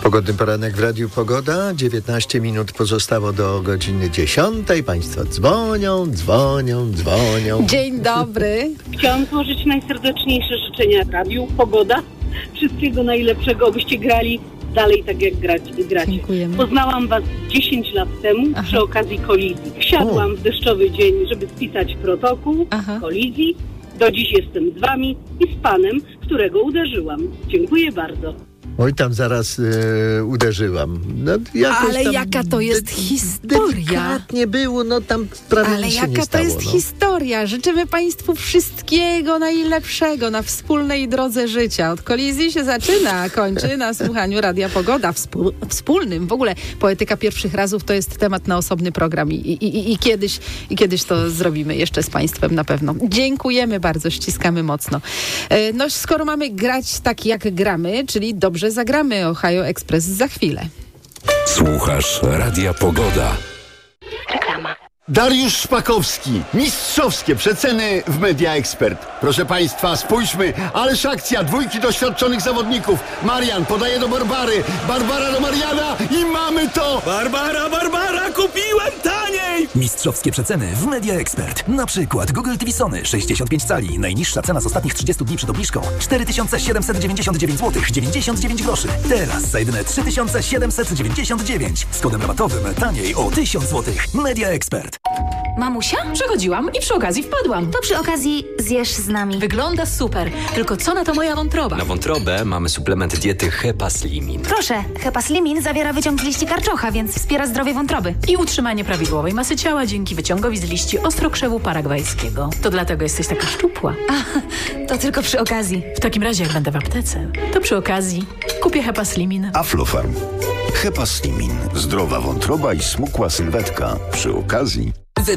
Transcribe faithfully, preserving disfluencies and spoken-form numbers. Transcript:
Pogodny poranek w Radiu Pogoda. dziewiętnaście minut pozostało do godziny dziesiątej. Państwo dzwonią, dzwonią, dzwonią. Dzień dobry. Chciałam złożyć najserdeczniejsze życzenia Radiu Pogoda. Wszystkiego najlepszego, abyście grali dalej tak, jak grać, gracie. Dziękujemy. Poznałam was dziesięć lat temu. Aha. Przy okazji kolizji. Wsiadłam o. w deszczowy dzień, żeby spisać protokół Aha. kolizji. Do dziś jestem z wami i z panem, którego uderzyłam. Dziękuję bardzo. Oj, tam zaraz e, uderzyłam. No, Ale tam jaka to jest de- historia. Delikatnie było, no tam prawie Ale nic się jaka nie stało. to jest no. historia. Życzymy Państwu wszystkiego najlepszego na wspólnej drodze życia. Od kolizji się zaczyna, a kończy na słuchaniu Radia Pogoda. Wspól, wspólnym. W ogóle poetyka pierwszych razów to jest temat na osobny program i, i, i, i, kiedyś, i kiedyś to zrobimy jeszcze z Państwem na pewno. Dziękujemy bardzo, ściskamy mocno. E, no skoro mamy grać tak jak gramy, czyli dobrze zagramy, Ohio Express za chwilę. Słuchasz Radia Pogoda. Reklama. Dariusz Szpakowski. Mistrzowskie przeceny w Media Expert. Proszę Państwa, spójrzmy. Ależ akcja. Dwójki doświadczonych zawodników. Marian podaje do Barbary. Barbara do Mariana i mamy to. Barbara, Barbara, kupiłem taniej! Mistrzowskie przeceny w Media Expert. Na przykład Google T V Sony sześćdziesiąt pięć cali. Najniższa cena z ostatnich trzydziestu dni przed obniżką cztery tysiące siedemset dziewięćdziesiąt dziewięć złotych dziewięćdziesiąt dziewięć groszy. Teraz za jedyne trzy tysiące siedemset dziewięćdziesiąt dziewięć. Z kodem rabatowym taniej o tysiąc złotych. Media Expert. Mamusia? Przechodziłam i przy okazji wpadłam. To przy okazji zjesz z nami. Wygląda super. Tylko co na to moja wątroba? Na wątrobę mamy suplement diety Hepaslimin. Proszę, Hepaslimin zawiera wyciąg z liści karczocha, więc wspiera zdrowie wątroby. I utrzymanie prawidłowej masy ciała dzięki wyciągowi z liści ostrokrzewu paragwajskiego. To dlatego jesteś taka szczupła. A, to tylko przy okazji. W takim razie, jak będę w aptece, to przy okazji kupię Hepaslimin. Aflofarm. Hepaslimin. Zdrowa wątroba i smukła sylwetka. Przy okazji